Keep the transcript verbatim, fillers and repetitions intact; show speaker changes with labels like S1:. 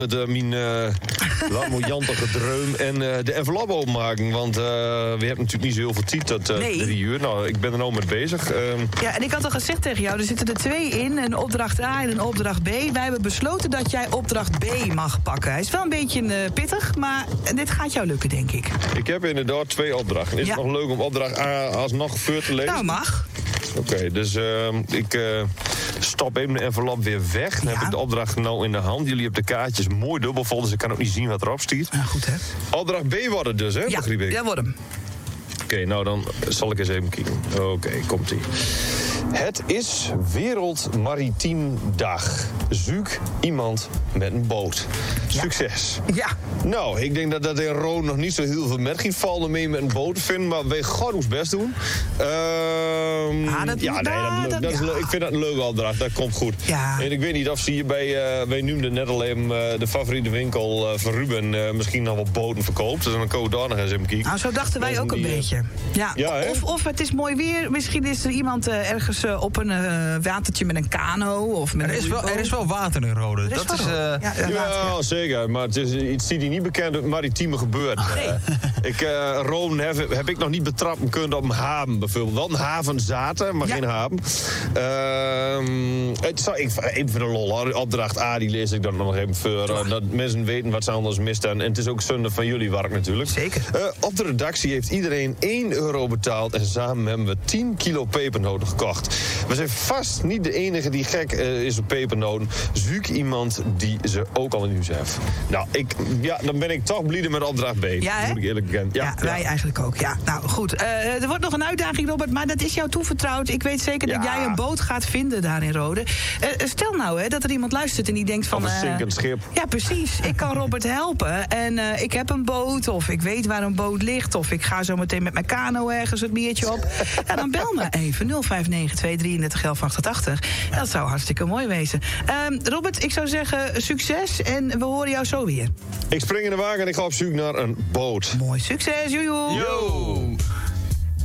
S1: Met uh, mijn uh, lamoyantige dreum en uh, de envelop openmaken. Want uh, we hebben natuurlijk niet zo heel veel tijd tot uh,
S2: nee.
S1: drie uur. Nou, ik ben er nou mee bezig. Uh,
S2: ja, en ik had al gezegd tegen jou, er zitten er twee in. Een opdracht A en een opdracht B. Wij hebben besloten dat jij opdracht B mag pakken. Hij is wel een beetje uh, pittig, maar dit gaat jou lukken, denk ik.
S1: Ik heb inderdaad twee opdrachten. Is
S2: ja.
S1: het nog leuk om opdracht A alsnog voor te lezen?
S2: Nou, mag.
S1: Oké, okay, dus uh, ik uh, stop even de envelop weer weg. Dan ja. heb ik de opdracht nou in de hand. Jullie hebben de kaartjes mooi dubbelvol, dus ik kan ook niet zien wat erop staat.
S2: Ja, goed, hè?
S1: Opdracht B wordt het dus, hè?
S2: Ja,
S1: begreep ik?
S2: dat wordt hem.
S1: Oké, okay, nou dan zal ik eens even kijken. Oké, okay, komt-ie. Het is Wereld Maritiem Dag. Zoek iemand met een boot.
S2: Ja.
S1: Succes.
S2: Ja.
S1: Nou, ik denk dat dat in Roon nog niet zo heel veel met gaat vallen mee met een boot te vinden, maar wij gaan ons best doen. Uh,
S2: ah, dat,
S1: ja, nee, dat, dat, dat is ja. Ik vind dat een leuke opdracht, dat komt goed.
S2: Ja.
S1: En ik weet niet of ze hier bij, uh, wij noemden net al even uh, de favoriete winkel uh, van Ruben uh, misschien nog wat boten verkoopt. Dus dan kunnen we daar nog eens even kijken.
S2: Nou, zo dachten wij ook een die, beetje. Ja.
S1: Ja,
S2: of, of het is mooi weer, misschien is er iemand uh, ergens uh, op een uh, watertje met een kano. Of met
S3: er, is wel, er is wel water in Rode.
S2: Dat
S3: is,
S2: is uh, ja,
S1: ja, ja, zeker. Maar het is iets die niet bekend het maritieme gebeurt.
S2: Oh, nee.
S1: uh, ik, uh, Rome heb, heb ik nog niet betrappen kunnen op een haven bijvoorbeeld. Wel een haven zaten, maar ja. geen haven. Uh, het zou, ik, even voor de lol, opdracht A, die lees ik dan nog even voor. Uh, dat mensen weten wat ze anders misten. En het is ook zonde van jullie werk natuurlijk.
S2: Zeker.
S1: Uh, op de redactie heeft iedereen één euro betaald. En samen hebben we tien kilo pepernoten gekocht. We zijn vast niet de enige die gek uh, is op pepernoten. Zoek iemand die ze ook al in huis heeft. Nou, ik, ja, dan ben ik toch blij met opdracht B.
S2: Ja, hè?
S1: Moet ik eerlijk bekennen. Ja,
S2: ja, wij ja. eigenlijk ook. Ja, nou goed. Uh, er wordt nog een uitdaging, Robert, maar dat is jou toevertrouwd. Ik weet zeker ja. dat jij een boot gaat vinden daar in Rode. Uh, stel nou hè, dat er iemand luistert en die denkt van...
S1: Of een zinkend uh, schip.
S2: Ja, precies. Ik kan Robert helpen. En uh, ik heb een boot, of ik weet waar een boot ligt... of ik ga zo meteen met mijn kano ergens het biertje op. Ja, dan bel me even. nul vijf negen twee drieëndertig elf achtentachtig. Dat zou hartstikke mooi wezen. Uh, Robert, ik zou zeggen succes en we horen jou zo weer.
S1: Ik spring in de wagen en ik ga op zoek naar een boot.
S2: Mooi succes, joejoe.
S1: Yo.